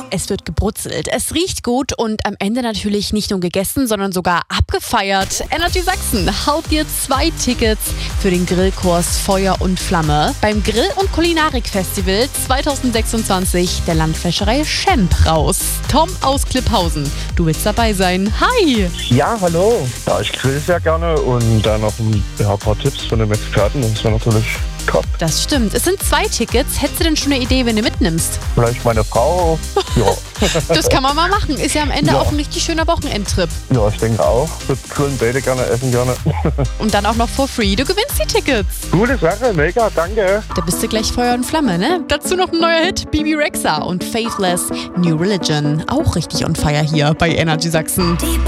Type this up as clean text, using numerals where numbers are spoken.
Es wird gebrutzelt, es riecht gut und am Ende natürlich nicht nur gegessen, sondern sogar abgefeiert. Energy Sachsen haut dir 2 Tickets für den Grillkurs Feuer und Flamme beim Grill- und Kulinarik-Festival 2026 der Landfischerei Schemp raus. Tom aus Klipphausen, du willst dabei sein. Hi! Ja, hallo. Ja, ich grill sehr gerne und dann noch ein paar Tipps von den Experten. Das wäre natürlich top. Das stimmt. Es sind 2 Tickets. Hättest du denn schon eine Idee, wenn du mitnimmst? Vielleicht meine Frau. Ja. Das kann man mal machen. Ist ja am Ende auch ein richtig schöner Wochenendtrip. Ja, ich denke auch. Wir grillen beide gerne, essen gerne. Und dann auch noch for free. Du gewinnst die Tickets. Coole Sache, mega, danke. Da bist du gleich Feuer und Flamme, ne? Dazu noch ein neuer Hit. Bibi Rexha und Faithless New Religion. Auch richtig on fire hier bei Energy Sachsen.